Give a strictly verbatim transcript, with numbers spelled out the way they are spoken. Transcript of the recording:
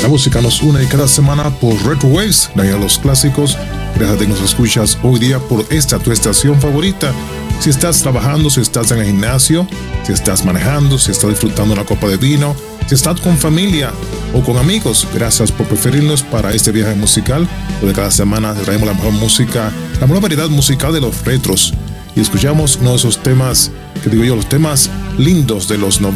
La música nos une cada semana por Retro Waves, la de los clásicos. Gracias a que nos escuchas hoy día por esta tu estación favorita. Si estás trabajando, si estás en el gimnasio, si estás manejando, si estás disfrutando una copa de vino, si estás con familia o con amigos, gracias por preferirnos para este viaje musical, donde cada semana traemos la mejor música, la mejor variedad musical de los retros. Y escuchamos uno de esos temas, que digo yo, los temas lindos de los noventa.